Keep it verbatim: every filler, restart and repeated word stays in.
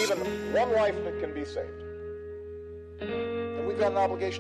given one life that can be saved, then we've got an obligation